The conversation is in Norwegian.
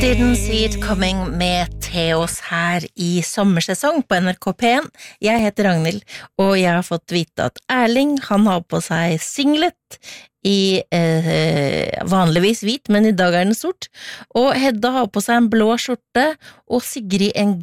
Didn't see it coming med Theos her i sommersesong på NRK P1. Jeg heter Ragnhild, og jeg har fått vite at Erling, han har på seg singlet i vanligvis hvit, men i dag er den sort. Og Hedda har på seg en blå skjorte, og Sigrid en